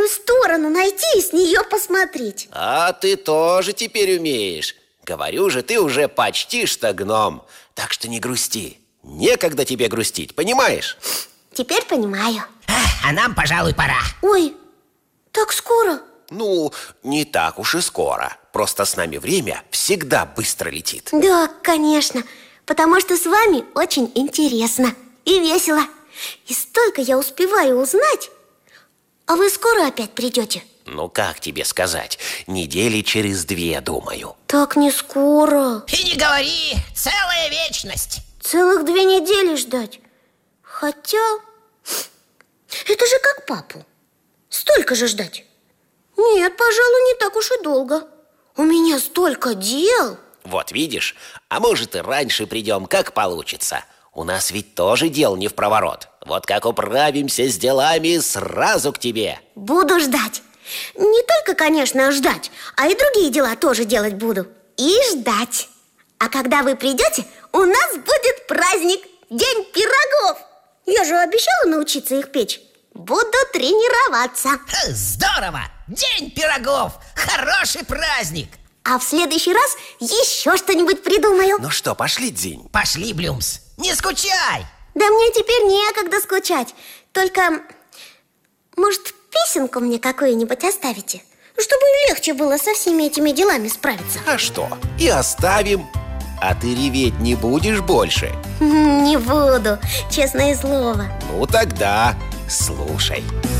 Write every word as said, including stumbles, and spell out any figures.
сторону найти и с нее посмотреть. А ты тоже теперь умеешь. Говорю же, ты уже почти что гном. Так что не грусти. Некогда тебе грустить, понимаешь? Теперь понимаю. А, а нам, пожалуй, пора. Ой, так скоро? Ну, не так уж и скоро. Просто с нами время всегда быстро летит. Да, конечно. Потому что с вами очень интересно и весело. И столько я успеваю узнать. А вы скоро опять придете? Ну, как тебе сказать? Недели через две, думаю. Так не скоро. И не говори, целая вечность. Целых две недели ждать. Хотя... это же как папу. Столько же ждать. Нет, пожалуй, не так уж и долго. У меня столько дел. Вот видишь, а может и раньше придем, как получится. У нас ведь тоже дел не впроворот. Вот как управимся с делами, сразу к тебе. Буду ждать. Не только, конечно, ждать, а и другие дела тоже делать буду. И ждать. А когда вы придете, у нас будет праздник, День пирогов. Я же обещала научиться их печь. Буду тренироваться. Здорово! День пирогов! Хороший праздник! А в следующий раз еще что-нибудь придумаю. Ну что, пошли, Дзинь? Пошли, Блюмс, не скучай! Да мне теперь некогда скучать. Только, может, песенку мне какую-нибудь оставите? Чтобы легче было со всеми этими делами справиться. А что, и оставим. А ты реветь не будешь больше? Не буду, честное слово. Ну тогда слушай.